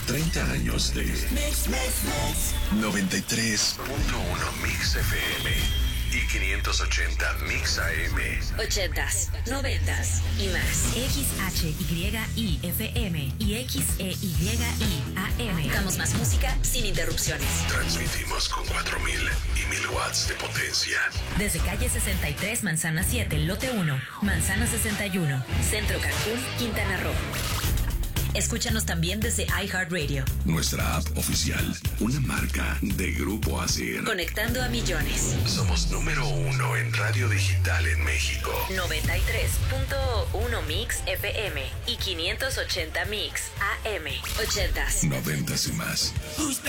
30 años de 93.1 Mix FM y 580 Mix AM. 80s, 90s y más. XHYI FM y XEYI AM. Damos más música sin interrupciones. Transmitimos con 4,000 y 1,000 watts de potencia. Desde calle 63, Manzana 7, lote 1, Manzana 61, Centro Cancún, Quintana Roo. Escúchanos también desde iHeartRadio. Nuestra app oficial, una marca de Grupo ASIR. Conectando a millones. Somos número 1 en radio digital en México. 93.1 Mix FM y 580 Mix AM. 80s. 90s y más.